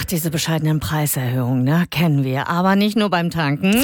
diese bescheidenen Preiserhöhungen, ne? Kennen wir. Aber nicht nur beim Tanken.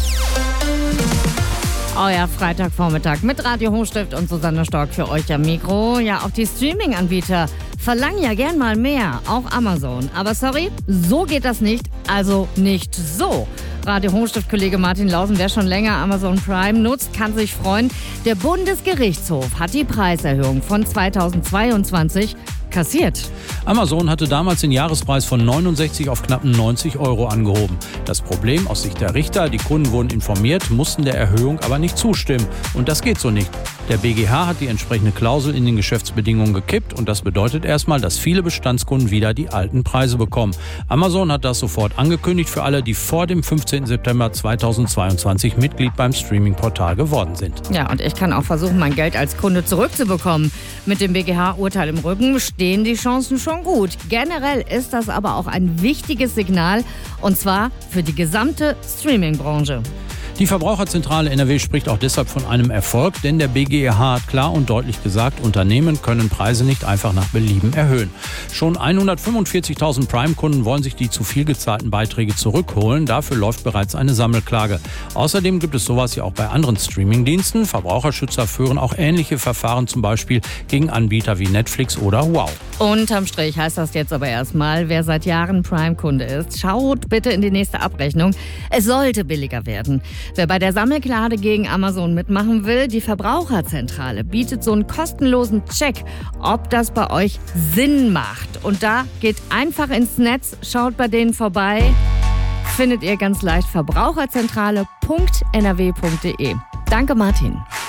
Euer Freitagvormittag mit Radio Hochstift und Susanne Stork für euch am Mikro. Ja, auch die Streaming-Anbieter verlangen ja gern mal mehr, auch Amazon. Aber sorry, so geht das nicht, also nicht so. Radio Hochstift-Kollege Martin Lausen, wer schon länger Amazon Prime nutzt, kann sich freuen. Der Bundesgerichtshof hat die Preiserhöhung von 2022 kassiert. Amazon hatte damals den Jahrespreis von 69 auf knapp 90 € angehoben. Das Problem aus Sicht der Richter, die Kunden wurden informiert, mussten der Erhöhung aber nicht zustimmen. Und das geht so nicht. Der BGH hat die entsprechende Klausel in den Geschäftsbedingungen gekippt und das bedeutet erstmal, dass viele Bestandskunden wieder die alten Preise bekommen. Amazon hat das sofort angekündigt für alle, die vor dem 15. September 2022 Mitglied beim Streaming-Portal geworden sind. Ja, und ich kann auch versuchen, mein Geld als Kunde zurückzubekommen. Mit dem BGH-Urteil im Rücken stehen die Chancen schon gut. Generell ist das aber auch ein wichtiges Signal, und zwar für die gesamte Streaming-Branche. Die Verbraucherzentrale NRW spricht auch deshalb von einem Erfolg, denn der BGH hat klar und deutlich gesagt, Unternehmen können Preise nicht einfach nach Belieben erhöhen. Schon 145.000 Prime-Kunden wollen sich die zu viel gezahlten Beiträge zurückholen. Dafür läuft bereits eine Sammelklage. Außerdem gibt es sowas ja auch bei anderen Streamingdiensten. Verbraucherschützer führen auch ähnliche Verfahren, zum Beispiel gegen Anbieter wie Netflix oder Wow. Unterm Strich heißt das jetzt aber erstmal, wer seit Jahren Prime-Kunde ist, schaut bitte in die nächste Abrechnung. Es sollte billiger werden. Wer bei der Sammelklage gegen Amazon mitmachen will, die Verbraucherzentrale bietet so einen kostenlosen Check, ob das bei euch Sinn macht. Und da geht einfach ins Netz, schaut bei denen vorbei. Findet ihr ganz leicht verbraucherzentrale.nrw.de. Danke, Martin.